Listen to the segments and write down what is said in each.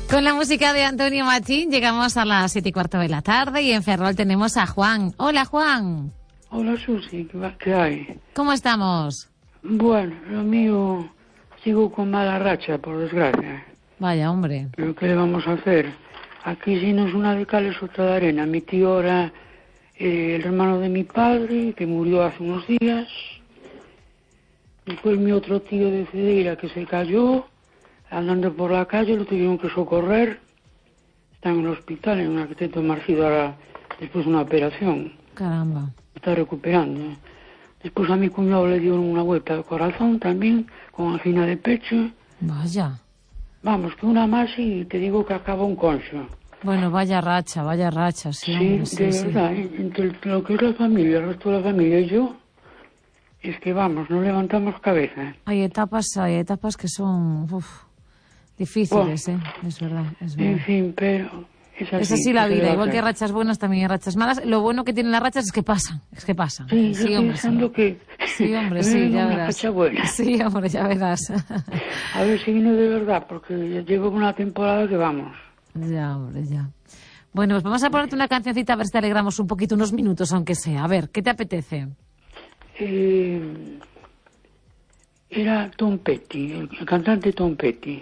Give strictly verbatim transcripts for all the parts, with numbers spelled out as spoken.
Con la música de Antonio Machín llegamos a las siete y cuarto de la tarde y en Ferrol tenemos a Juan. Hola, Juan. Hola, Susi, ¿qué, qué hay? ¿Cómo estamos? Bueno, lo mío, sigo con mala racha, por desgracia. Vaya, hombre. ¿Pero qué le vamos a hacer? Aquí si no es una de cal es otra de arena. Mi tío era eh, el hermano de mi padre, que murió hace unos días. Después mi otro tío de Cedeira, que se cayó, andando por la calle, lo tuvieron que socorrer. Está en el hospital, en un arquitecto marcido ahora, después de una operación. Caramba. Está recuperando. Después a mi cuñado le dieron una vuelta al corazón también, con angina de pecho. Vaya. Vamos, que una más y te digo que acaba un concho. Bueno, vaya racha, vaya racha, sí, Sí, hombre, sí, de sí. verdad, ¿eh? Entre lo que es la familia, el resto de la familia y yo, es que vamos, no levantamos cabeza. Hay etapas, hay etapas que son uf, difíciles, Bueno, ¿eh? Es verdad, es verdad. En fin, pero es así. Es así la ¿qué se le vida, va a igual que hay hacer? rachas buenas, también hay rachas malas. Lo bueno que tienen las rachas es que pasan, es que pasan. Sí, yo Sí, estoy hombre, sí. pensando que... Sí, hombre, me sí, viene ya una verás. racha buena. Sí, hombre, ya verás. A ver si viene de verdad, porque ya llevo una temporada que vamos. Ya, hombre, ya. Bueno, pues vamos a ponerte una cancioncita a ver si te alegramos un poquito, unos minutos, aunque sea. A ver, ¿qué te apetece? Eh, era Tom Petty, el, el cantante Tom Petty.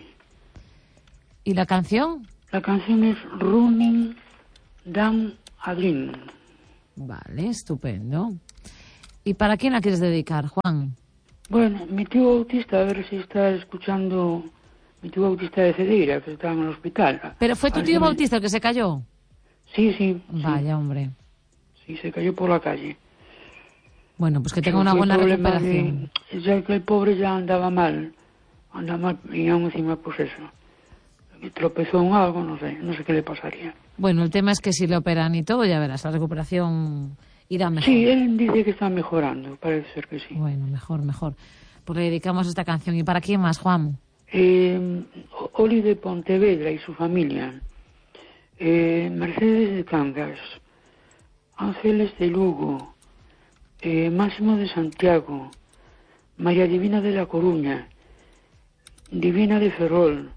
¿Y la canción? La canción es Running Down a Dream. Vale, estupendo. ¿Y para quién la quieres dedicar, Juan? Bueno, mi tío Bautista, a ver si está escuchando, mi tío Bautista de Cedeira, que está en el hospital. ¿Pero fue tu A ver tío si me- Bautista el que se cayó? Sí, sí. Vaya, sí. hombre. Sí, se cayó por la calle. Bueno, pues que tenga Pero una fue buena problema recuperación. de- ya que el pobre ya andaba mal. Andaba mal y aún encima, pues eso. Que tropezó en algo, no sé, no sé qué le pasaría. Bueno, el tema es que si le operan y todo, ya verás, la recuperación irá mejor. Sí, él dice que está mejorando, parece ser que sí. Bueno, mejor, mejor. Pues le dedicamos esta canción. ¿Y para quién más, Juan? Eh, Oli de Pontevedra y su familia. Eh, Mercedes de Cangas. Ángeles de Lugo. Eh, Máximo de Santiago. María Divina de La Coruña. Divina de Ferrol.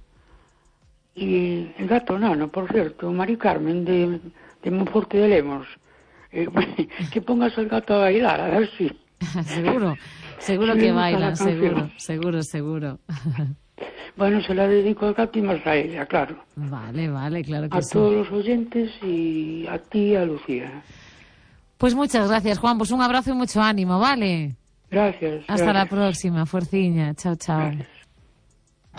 Y el gato nano, por cierto, Mari Carmen de, de Monforte de Lemos. Eh, que pongas al gato a bailar, a ver si. Seguro, seguro Sí, que me gusta la bailan, canción. seguro, seguro, seguro. Bueno, se la dedico al gato y más a ella, claro. Vale, vale, claro que A sí. todos los oyentes y a ti y a Lucía. Pues muchas gracias, Juan. Pues un abrazo y mucho ánimo, ¿vale? Gracias. Hasta la gracias. próxima, fuerciña. Chao, chao. Gracias.